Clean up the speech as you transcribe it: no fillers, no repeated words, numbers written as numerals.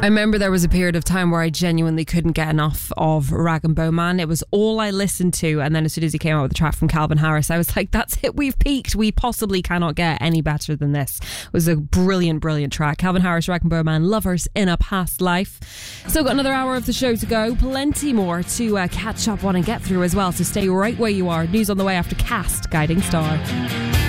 I remember there was a period of time where I genuinely couldn't get enough of Rag and Bone Man. It was all I listened to, and then as soon as he came out with a track from Calvin Harris, I was like, that's it, we've peaked. We possibly cannot get any better than this. It was a brilliant track. Calvin Harris, Rag and Bone Man, Lovers in a Past Life. Still got another hour of the show to go. Plenty more to catch up on and get through as well, so stay right where you are. News on the way after Cast, Guiding Star.